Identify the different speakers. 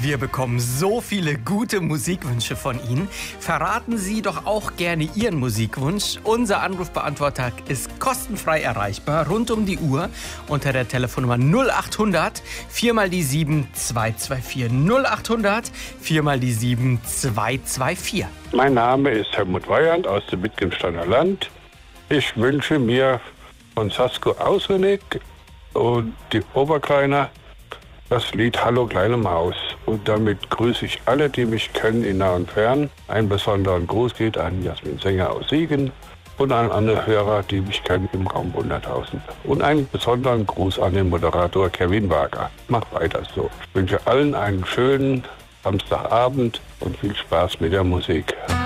Speaker 1: Wir bekommen so viele gute Musikwünsche von Ihnen. Verraten Sie doch auch gerne Ihren Musikwunsch. Unser Anrufbeantworter ist kostenfrei erreichbar, rund um die Uhr, unter der Telefonnummer 0800 4 mal die 7 224. 0800 4 mal die 7 224.
Speaker 2: Mein Name ist Helmut Weyand aus dem Wittgensteiner Land. Ich wünsche mir von Sasko Ausrenick und die Oberkleiner das Lied Hallo kleine Maus. Und damit grüße ich alle, die mich kennen, in nah und fern. Einen besonderen Gruß geht an Jasmin Sänger aus Siegen und an andere Hörer, die mich kennen im Raum 100.000. Und einen besonderen Gruß an den Moderator Kevin Wager. Mach weiter so. Ich wünsche allen einen schönen Samstagabend und viel Spaß mit der Musik.